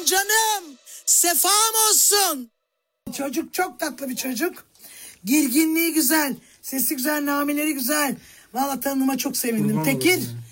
canım. Sefam olsun. Çocuk çok tatlı bir çocuk. Girginliği güzel. Sesi güzel, nameleri güzel. Vallahi tanıma çok sevindim. Kurban Tekir. olayım.